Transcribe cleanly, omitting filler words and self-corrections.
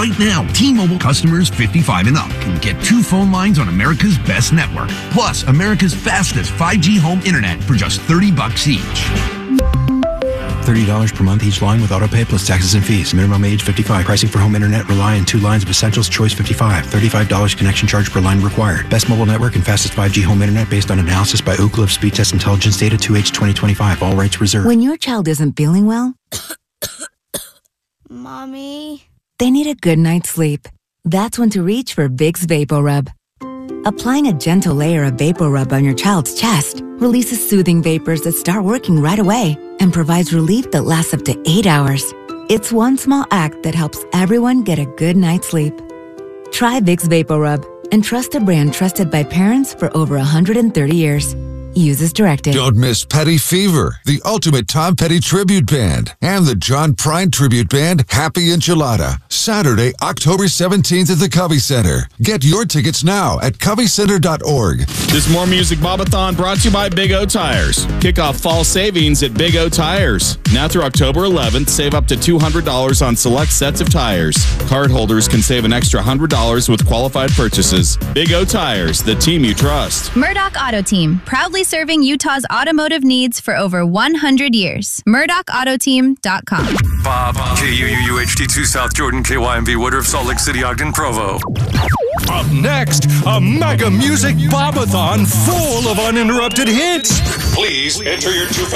Right now, T-Mobile customers 55 and up can get 2 phone lines on America's best network, plus America's fastest 5G home internet for just $30 each. $30 per month each line with autopay plus taxes and fees. Minimum age 55. Pricing for home internet rely on 2 lines of Essentials Choice 55. $35 connection charge per line required. Best mobile network and fastest 5G home internet based on analysis by Ookla of Speed Test Intelligence data 2H 2025. All rights reserved. When your child isn't feeling well, Mommy, they need a good night's sleep. That's when to reach for Vicks VapoRub. Applying a gentle layer of VapoRub on your child's chest releases soothing vapors that start working right away and provides relief that lasts up to 8 hours. It's one small act that helps everyone get a good night's sleep. Try Vicks VapoRub and trust a brand trusted by parents for over 130 years. Use as directed. Don't miss Petty Fever, the ultimate Tom Petty tribute band, and the John Prine tribute band, Happy Enchilada, Saturday, October 17th at the Covey Center. Get your tickets now at coveycenter.org. This More Music Bobathon brought to you by Big O Tires. Kick off fall savings at Big O Tires. Now through October 11th, save up to $200 on select sets of tires. Cardholders can save an extra $100 with qualified purchases. Big O Tires, the team you trust. Murdoch Auto Team, proudly serving Utah's automotive needs for over 100 years. MurdochAutoteam.com. Bob, KUUU HD2 South Jordan, KYMB Woodruff, Salt Lake City, Ogden, Provo. Up next, a mega music bobathon full of uninterrupted hits. Please enter your 2